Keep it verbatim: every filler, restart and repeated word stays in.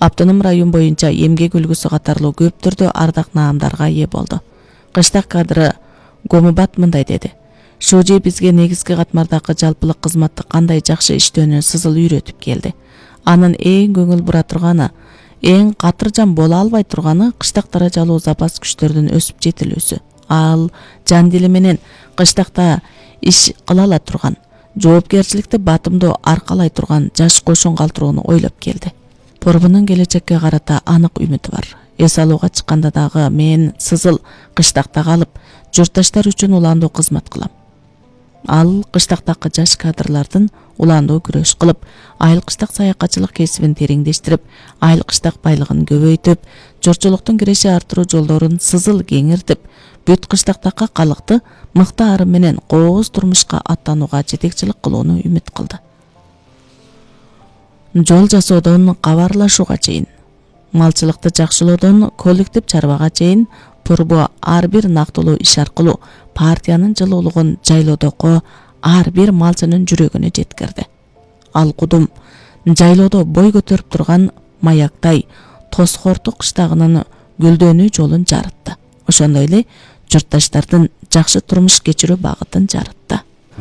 Автоном район боюнча эмгек үлгүсү катарлуу көп түрдүү ардак наамдарга ээ болду. Кыштак кадры Гомубат мындай деди: Шожи бизге негизги катмардагы жалпылык кызматты кандай жакшы иштөөнү сызыл үйрөтүп келди. Анын эң көңүл бура турганы, эң катыржан боло албай турганы кыштак даражалуу запас күчтөрдүн өсүп жетилүүсү. Ал жан дили менен кыштакта иш кыла ала турган, жоопкерчиликти батымдуу аркалай турган жаш кошун калтырууну ойлоп келди. Порбунун келечекке карата анык үмүтү бар. Эс алууга чыкканда дагы мен сызыл кыштакта калып, журтташтар үчүн уландуу кызмат кылам. Ал кыштактагы жаш кадрлардын уландуу күрөш кылып, айыл кыштак саякатчылык кесибин тереңдештирип, айыл кыштак байлыгын көбөйтүп, журтчулуктун киреше арттыруу жолдорун сызыл кеңиртип, бүт кыштактагы калыкты мыкты арым менен кооз турмушка аттанууга жетекчилик кылууну үмүт кылды. Жол жасоодон кабарлашууга чейин, малчылыкты жакшылоодон коллектив чарбага чейин Порбу ар бир нактылуу иш аркылуу партиянын жылуулугун жайлоодогу ар бир малчынын жүрөгүнө жеткирди. Ал кудум жайлоодо бой көтөрүп турган маяктай Тосхорту кыштагынын гүлдөнүү жолун жарытты. Ошондой эле журтташтардын жакшы турмуш кечирүү багытын жарытты.